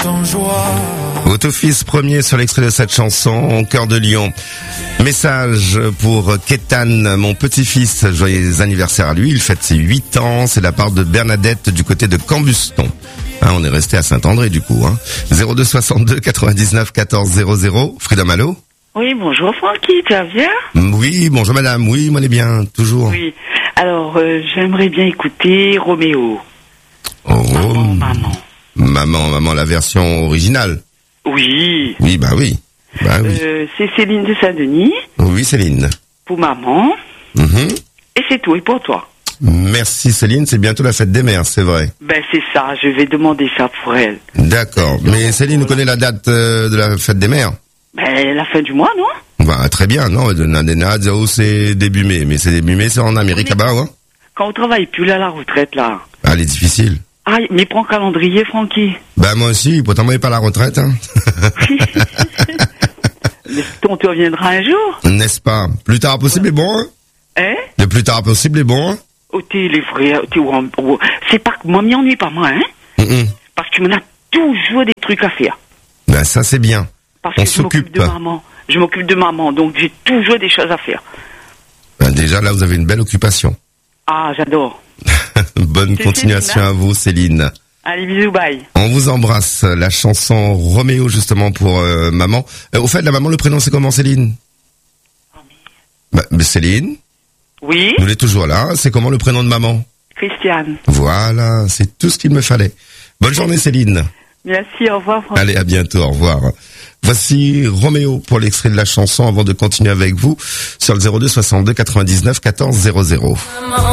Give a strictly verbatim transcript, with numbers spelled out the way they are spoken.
en joie. Votre fils premier sur l'extrait de cette chanson, Cœur de Lion. Message pour Kétan, mon petit-fils, joyeux anniversaire à lui, il fête ses huit ans, c'est la part de Bernadette du côté de Cambuston. Hein, on est resté à Saint-André du coup. Hein. zéro deux soixante-deux quatre-vingt-dix-neuf quatorze zéro zéro, Freedom Allo. Oui, bonjour Francky, tu vas bien? Oui, bonjour madame, oui, moi elle est bien, toujours. Oui, alors euh, j'aimerais bien écouter Roméo. Oh, Maman, maman. Maman, maman, la version originale. Oui. Oui, bah oui. Bah oui. Euh, c'est Céline de Saint-Denis. Oui, Céline. Pour maman. Mm-hmm. Et c'est tout, et pour toi? Merci Céline, c'est bientôt la fête des mères, c'est vrai. Ben c'est ça, je vais demander ça pour elle. D'accord, mais Céline, vous connaissez la date euh, de la fête des mères? Ben la fin du mois, non? Bah très bien, non, oh, c'est début mai, mais c'est début mai, c'est en Amérique là-bas, hein? Quand on travaille plus là, à la retraite, là. Ah, elle est difficile. Ah, mais prends calendrier, Francky. Bah moi aussi, pourtant moi pas la retraite, hein. Mais on te reviendra un jour. N'est-ce pas? Plus tard possible est bon, hein? Hein? Le plus tard possible est bon, hein? Oh, t'es les frères, t'es où, où, c'est pas que moi m'y ennuie pas moi, hein? Mm-mm. Parce que tu m'en as toujours des trucs à faire. Ben ça c'est bien. Parce On que je m'occupe s'occupe. de maman. Je m'occupe de maman, donc j'ai toujours des choses à faire. Ben déjà là vous avez une belle occupation. Ah, j'adore. Bonne C'est continuation Céline, hein? à vous Céline. Allez, bisous, bye. On vous embrasse. La chanson Roméo justement pour euh, maman. Euh, au fait la maman le prénom c'est comment Céline? Bah, mais Céline, Oui, nous l'est toujours là. C'est comment le prénom de maman? Christiane. Voilà, c'est tout ce qu'il me fallait. Bonne journée Céline. Merci, au revoir, Franck. Allez, à bientôt, au revoir. Voici Roméo pour l'extrait de la chanson avant de continuer avec vous sur le zéro deux soixante-deux quatre-vingt-dix-neuf quatorze zéro zéro.